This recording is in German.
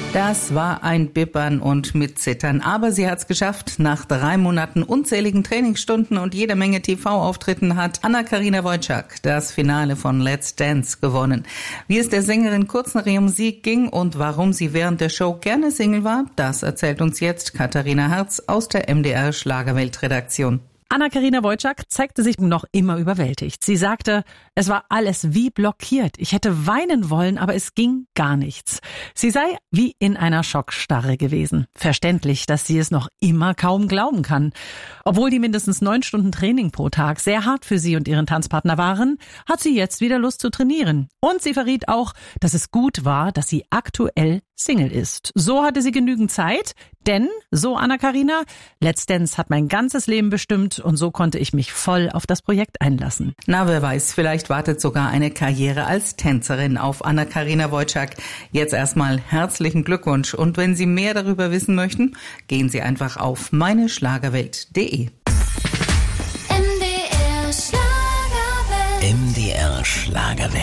Das war ein Bibbern und Mitzittern, aber sie hat's geschafft. Nach 3 Monaten unzähligen Trainingsstunden und jeder Menge TV-Auftritten hat Anna-Karina Wojcik das Finale von Let's Dance gewonnen. Wie es der Sängerin kurz nach ihrem Sieg ging und warum sie während der Show gerne Single war, das erzählt uns jetzt Katharina Herz aus der MDR Schlagerwelt-Redaktion. Anna-Karina Wojcik zeigte sich noch immer überwältigt. Sie sagte, es war alles wie blockiert. Ich hätte weinen wollen, aber es ging gar nichts. Sie sei wie in einer Schockstarre gewesen. Verständlich, dass sie es noch immer kaum glauben kann. Obwohl die mindestens 9 Stunden Training pro Tag sehr hart für sie und ihren Tanzpartner waren, hat sie jetzt wieder Lust zu trainieren. Und sie verriet auch, dass es gut war, dass sie aktuell Single ist. So hatte sie genügend Zeit, denn, so Anna-Karina, Let's Dance hat mein ganzes Leben bestimmt und so konnte ich mich voll auf das Projekt einlassen. Na, wer weiß, vielleicht wartet sogar eine Karriere als Tänzerin auf Anna-Karina Wojcik. Jetzt erstmal herzlichen Glückwunsch und wenn Sie mehr darüber wissen möchten, gehen Sie einfach auf meineschlagerwelt.de. MDR Schlagerwelt. MDR Schlagerwelt.